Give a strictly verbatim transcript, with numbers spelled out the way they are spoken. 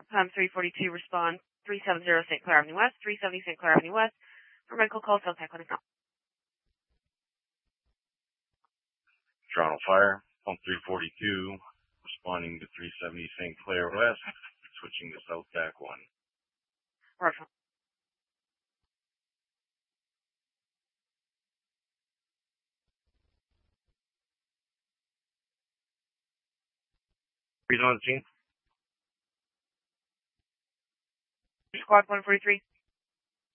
Um, three forty-two, respond three seventy Saint Clair Avenue West, three seventy Saint Clair Avenue West. For medical call, cell tech, let us know. Toronto Fire, pump three forty-two, responding to three seventy Saint Clair West, switching to South T A C one. Roger. Who's on the scene? Squad one forty-three.